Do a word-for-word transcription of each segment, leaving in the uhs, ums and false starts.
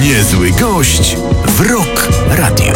Niezły gość w Rock Radio.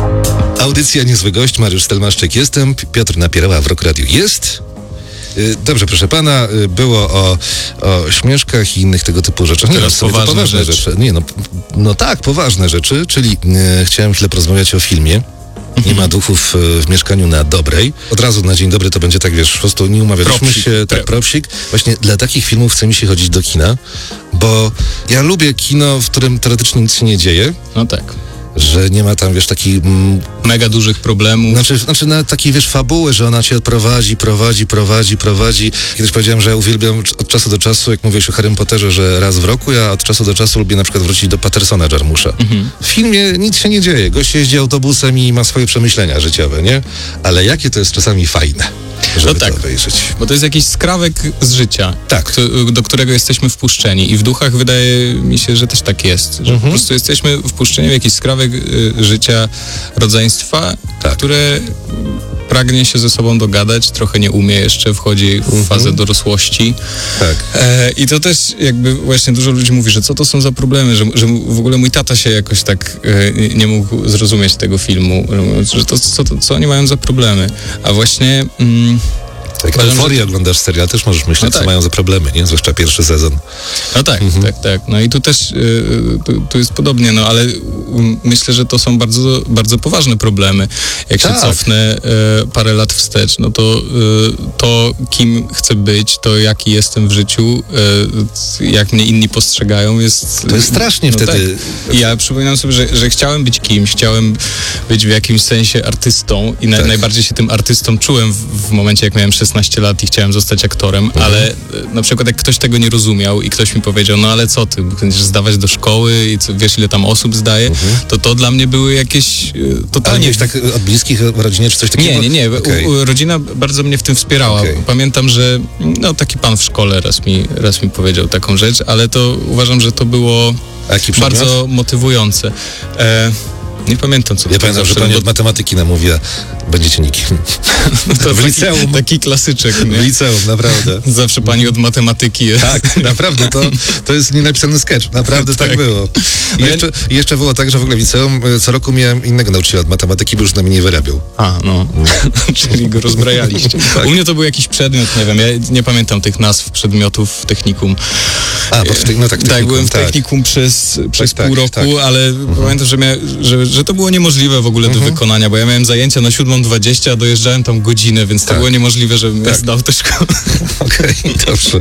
Audycja Niezły Gość, Mariusz Stelmaszczyk jestem, Piotr Napierała w Rock Radio jest. Dobrze, proszę pana, było o, o śmieszkach i innych tego typu rzeczach. Nie, Teraz no, poważne, to poważne rzeczy. rzeczy. Nie, no, no tak, poważne rzeczy, czyli e, chciałem chwilę porozmawiać o filmie. Nie ma duchów w mieszkaniu na Dobrej. Od razu na dzień dobry to będzie tak, wiesz, po prostu nie umawialiśmy Propsik. się, tak, propsik. Właśnie dla takich filmów chce mi się chodzić do kina, bo ja lubię kino, w którym teoretycznie nic się nie dzieje. No tak. Że nie ma tam, wiesz, takich... Mm, Mega dużych problemów. Znaczy, znaczy na takiej, wiesz, fabuły, że ona cię prowadzi, prowadzi, prowadzi, prowadzi. Kiedyś powiedziałem, że ja uwielbiam od czasu do czasu, jak mówiłeś o Harrym Potterze, że raz w roku, ja od czasu do czasu lubię na przykład wrócić do Pattersona Jarmusza. Mhm. W filmie nic się nie dzieje. Gość jeździ autobusem i ma swoje przemyślenia życiowe, nie? Ale jakie to jest czasami fajne, żeby no tak, to obejrzeć. Bo to jest jakiś skrawek z życia, tak. kto, do którego jesteśmy wpuszczeni. I w duchach wydaje mi się, że też tak jest. Że mhm. po prostu jesteśmy wpuszczeni w jakiś skrawek y, życia rodzeństwa, tak. które pragnie się ze sobą dogadać, trochę nie umie jeszcze, wchodzi w mhm. fazę dorosłości. Tak. E, I to też jakby właśnie dużo ludzi mówi, że co to są za problemy, że, że w ogóle mój tata się jakoś tak e, nie mógł zrozumieć tego filmu, że to co, to, co oni mają za problemy. A właśnie... Mm, Jak Euforię że... oglądasz serial, też możesz myśleć, no tak. co mają za problemy, nie? Zwłaszcza pierwszy sezon. No tak, mhm. tak, tak. No i tu też y, tu, tu jest podobnie, no ale y, myślę, że to są bardzo, bardzo poważne problemy. Jak tak. się cofnę y, parę lat wstecz, no to y, to, kim chcę być, to jaki jestem w życiu, y, jak mnie inni postrzegają, jest... To jest strasznie no wtedy... Tak. I ja przypominam sobie, że, że chciałem być kimś, chciałem być w jakimś sensie artystą i na, tak. najbardziej się tym artystą czułem w, w momencie, jak miałem szesnaście lat i chciałem zostać aktorem, mhm. ale na przykład jak ktoś tego nie rozumiał i ktoś mi powiedział, no ale co ty, będziesz zdawać do szkoły i co, wiesz ile tam osób zdaje, mhm. to to dla mnie były jakieś y, totalnie... Ale tak od bliskich w rodzinie czy coś takiego? Nie, nie, nie. Okay. U, u, rodzina bardzo mnie w tym wspierała. Okay. Pamiętam, że no taki pan w szkole raz mi, raz mi powiedział taką rzecz, ale to uważam, że to było bardzo motywujące. E, Nie pamiętam, co ja to pamiętam, zawsze, że pani bo... od matematyki namówiła, będziecie nikim. To w liceum. Taki, taki klasyczek, nie? W liceum, naprawdę. Zawsze pani od matematyki jest. Tak, naprawdę, to, to jest nienapisany sketch. Naprawdę tak, tak było. I no jeszcze, ja... jeszcze było tak, że w ogóle w liceum co roku miałem innego nauczyciela od matematyki, bo już na mnie nie wyrabiał. A, no. Czyli go rozbrajaliście. Tak. U mnie to był jakiś przedmiot, nie wiem, ja nie pamiętam tych nazw przedmiotów w technikum. A, bo w te, no tak, tak, byłem w tak. technikum przez, przez tak, pół roku, tak. ale mhm. pamiętam, że, mia, że, że to było niemożliwe w ogóle mhm. do wykonania, bo ja miałem zajęcia na siódmą dwadzieścia, a dojeżdżałem tam godzinę, więc tak. to było niemożliwe, żebym tak. ja zdał tę szkołę. Okej, okay, dobrze.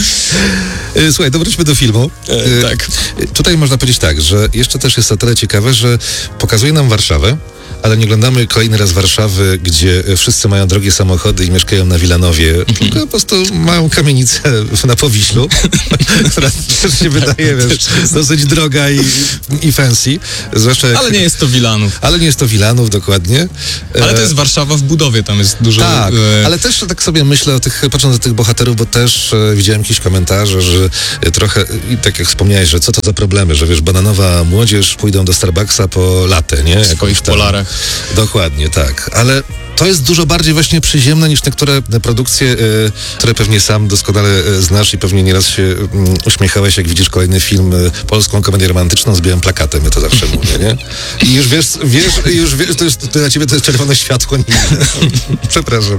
Słuchaj, to wróćmy do filmu. E, tak. Tutaj można powiedzieć tak, że jeszcze też jest o tyle ciekawe, że pokazuje nam Warszawę, ale nie oglądamy kolejny raz Warszawy, gdzie wszyscy mają drogie samochody i mieszkają na Wilanowie, mm-hmm. tylko po prostu mają kamienicę na Powiślu, która też się wydaje, wiesz, dosyć droga i, i fancy. Zwłaszcza jak... Ale nie jest to Wilanów. Ale nie jest to Wilanów, dokładnie. Ale to jest Warszawa w budowie, tam jest dużo... Tak, e... ale też tak sobie myślę o tych, patrząc na tych bohaterów, bo też e, widziałem jakieś komentarze, że e, trochę, i tak jak wspomniałeś, że co to za problemy, że wiesz, bananowa młodzież pójdą do Starbucksa po latę, nie? W swoich tam, polarach. Dokładnie, tak. Ale to jest dużo bardziej właśnie przyziemne niż niektóre produkcje, y, które pewnie sam doskonale y, znasz i pewnie nieraz się y, uśmiechałeś, jak widzisz kolejny film, y, polską komedię romantyczną z białym plakatem, ja to zawsze mówię, nie? I już wiesz, wiesz, już wiesz, to jest, to dla ciebie to jest czerwone światło. Przepraszam.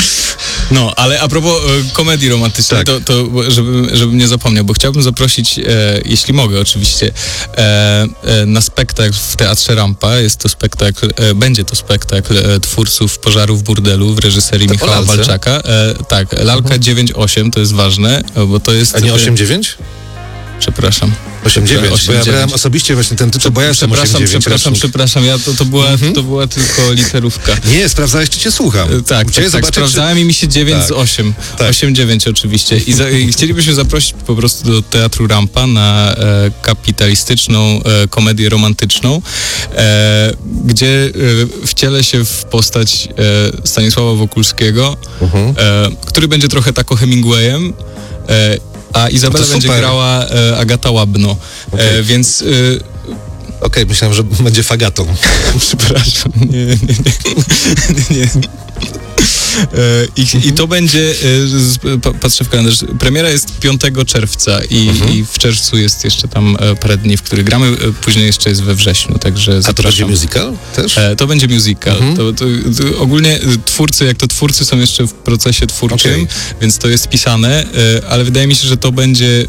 No, ale a propos e, komedii romantycznej, tak. to, to żebym, żebym nie zapomniał, bo chciałbym zaprosić, e, jeśli mogę oczywiście, e, e, na spektakl w Teatrze Rampa. Jest to spektakl, e, będzie to spektakl e, twórców Pożaru w burdelu w reżyserii to Michała Walczaka. E, tak, Lalka uh-huh. dziewięć osiem, to jest ważne, bo to jest... A nie osiem dziewięć? Przepraszam. osiem dziewięć, bo ja brałem osobiście właśnie ten tytuł, bo ja jestem osiem dziewięć. Przepraszam, przepraszam, ja to, to, była, mhm. to była tylko literówka. Nie, sprawdzałeś, czy cię słucham. Tak, tak, tak sprawdzałem czy... i mi się dziewięć tak. z osiem. Tak. osiem dziewięć oczywiście. I, za, I chcielibyśmy zaprosić po prostu do Teatru Rampa na e, kapitalistyczną e, komedię romantyczną, e, gdzie e, wcielę się w postać e, Stanisława Wokulskiego, mhm. e, który będzie trochę tako Hemingwayem, e, a Izabela no będzie grała e, Agata Łabno, okay. e, więc... E, Okej, okay, myślałem, że będzie fagatą. Przepraszam, nie, nie, nie, nie, nie. I, I to będzie, patrzę w kalendarz, premiera jest piątego czerwca i, mhm. i w czerwcu jest jeszcze tam parę dni, w których gramy, później jeszcze jest we wrześniu, także zapraszam. A to będzie musical też? To będzie musical. Mhm. To, to, to ogólnie twórcy, jak to twórcy są jeszcze w procesie twórczym, okay. więc to jest pisane, ale wydaje mi się, że to będzie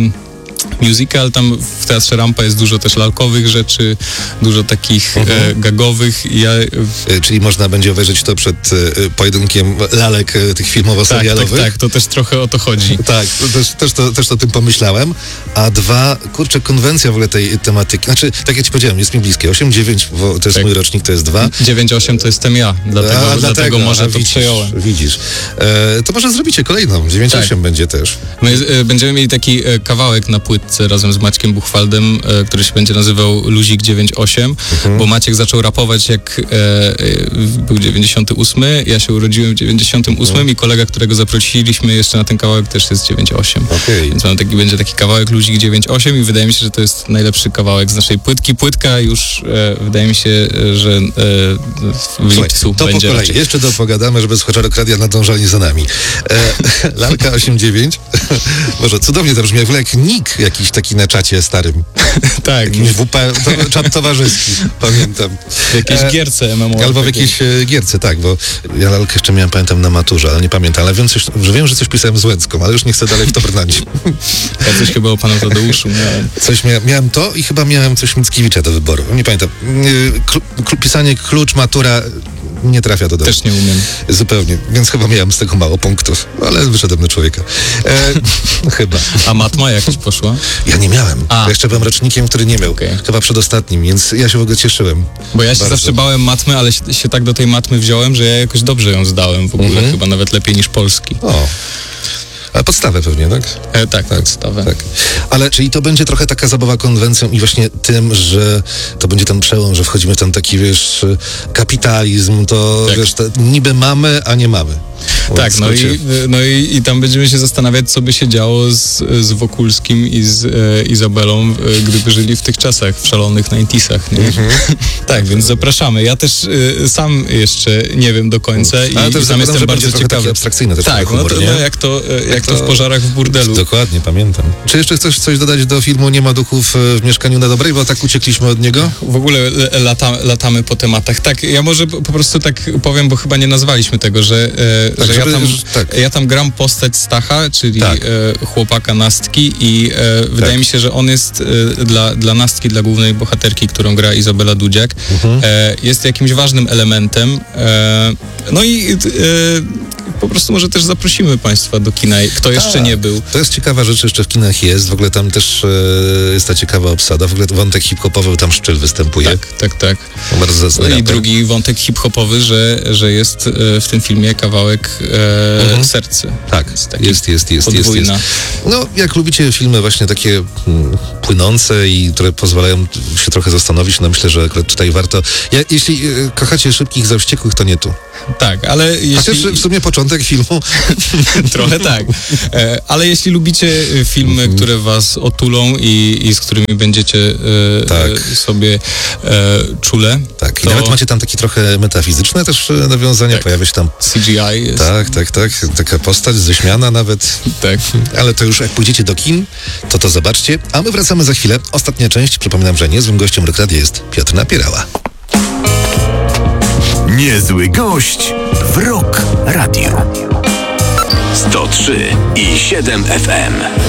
musical. Tam w Teatrze Rampa jest dużo też lalkowych rzeczy, dużo takich mhm. e, gagowych. Ja... E, czyli można będzie obejrzeć to przed e, pojedynkiem lalek e, tych filmowo-serialowych. Tak, tak, tak, to też trochę o to chodzi. Tak, to też, też, to, też o tym pomyślałem. A dwa, kurczę, konwencja w ogóle tej tematyki. Znaczy, tak jak ci powiedziałem, jest mi bliskie. osiem dziewięć, bo to jest tak. mój rocznik, to jest dwa. dziewięć osiem to jestem ja, dlatego, a, dlatego, dlatego może a, to widzisz, przejąłem. Widzisz. E, to może zrobicie kolejną. dziewięć osiem tak. będzie też. My e, będziemy mieli taki e, kawałek na płytce razem z Maćkiem Buchwaldem, e, który się będzie nazywał Luzik dziewięć osiem, mhm. bo Maciek zaczął rapować jak e, e, był dziewięćdziesiąty ósmy, ja się urodziłem w dziewięćdziesiątym ósmym mhm. i kolega, którego zaprosiliśmy jeszcze na ten kawałek też jest dziewięć osiem. Okay. Więc mam taki, będzie taki kawałek Luzik dziewięć osiem i wydaje mi się, że to jest najlepszy kawałek z naszej płytki. Płytka już e, wydaje mi się, że e, w lipcu to będzie po kolei. raczej. Jeszcze to pogadamy, żeby słuchacze Radia nadążali za nami. E, Lalka osiem dziewięć. Może cudownie to brzmi, jak, jak nick jakiś taki na czacie starym. Tak. Jakiś W P, to, czat towarzyski, pamiętam. W jakiejś e, gierce M M O. Albo w jakiejś e, gierce, tak, bo ja lalkę jeszcze miałem, pamiętam, na maturze, ale nie pamiętam, ale wiem, coś, że wiem, że coś pisałem z Łęcką, ale już nie chcę dalej w to brnąć. Ja coś chyba o panu Tadeuszu miałem. Coś mia, miałem to i chyba miałem coś Mickiewicza do wyboru, nie pamiętam. Kl, kl, pisanie klucz, matura nie trafia do domu. Też nie umiem. Zupełnie, więc chyba miałem z tego mało punktów, ale wyszedłem na człowieka. E, chyba. A matma jak ci poszła? Ja nie miałem. Ja jeszcze byłem rocznikiem, który nie miał. Okay. Chyba przedostatnim, więc ja się w ogóle cieszyłem. Bo ja się bardzo. zawsze bałem matmy, ale się, się tak do tej matmy wziąłem, że ja jakoś dobrze ją zdałem w ogóle, mm-hmm. chyba nawet lepiej niż polski. O. Ale podstawę pewnie, tak? E, tak, tak, podstawę. Tak. Ale czyli to będzie trochę taka zabawa konwencją i właśnie tym, że to będzie ten przełom, że wchodzimy w ten taki, wiesz, kapitalizm, to tak. wiesz, to niby mamy, a nie mamy. Tak, no, i, no i, i tam będziemy się zastanawiać, co by się działo z, z Wokulskim i z e, Izabelą, e, gdyby żyli w tych czasach, w szalonych dziewięćdziesiątych, nie? Mm-hmm. Tak, więc zapraszamy. Ja też e, sam jeszcze nie wiem do końca i, ale też i sam jestem bardzo ciekawy. Abstrakcyjne też tak, humor, no, to, no jak to, jak, jak to w Pożarach w burdelu. Dokładnie, pamiętam. Czy jeszcze chcesz coś dodać do filmu Nie ma duchów w mieszkaniu na Dobrej, bo tak uciekliśmy od niego? W ogóle lata, latamy po tematach. Tak, ja może po prostu tak powiem, bo chyba nie nazwaliśmy tego, że e, Tak, że żeby, ja, tam, tak. ja tam gram postać Stacha, czyli tak. e, chłopaka Nastki i e, wydaje tak. mi się, że on jest e, dla, dla Nastki, dla głównej bohaterki, którą gra Izabela Dudziak, mhm. e, jest jakimś ważnym elementem. E, no i e, po prostu może też zaprosimy Państwa do kina, kto jeszcze A, nie był. To jest ciekawa rzecz, jeszcze w kinach jest, w ogóle tam też e, jest ta ciekawa obsada, w ogóle wątek hip-hopowy, tam Szczyl występuje. Tak, tak, tak. Bardzo zacny I drugi wątek hip-hopowy, że, że jest e, w tym filmie kawałek e, mhm. Serce. Tak, jest, jest, jest, jest, jest, jest. No, jak lubicie filmy właśnie takie hmm, płynące i które pozwalają się trochę zastanowić, no myślę, że akurat tutaj warto. Ja, jeśli e, kochacie Szybkich za Wściekłych, to nie tu. Tak, ale jeśli... Chociaż w sumie początek filmu. Trochę tak. E, ale jeśli lubicie filmy, mm-hmm. które was otulą i, i z którymi będziecie e, tak. e, sobie e, czule. Tak, to... i nawet macie tam takie trochę metafizyczne też nawiązania, tak. pojawia się tam... C G I jest. Tak, tak, tak. Taka postać ze śmiana nawet. Tak. Ale to już jak pójdziecie do kin, to to zobaczcie. A my wracamy za chwilę. Ostatnia część. Przypominam, że niezłym gościem Rock Radia jest Piotr Napierała. Niezły gość w Rock Radio. sto trzy i siedem F M.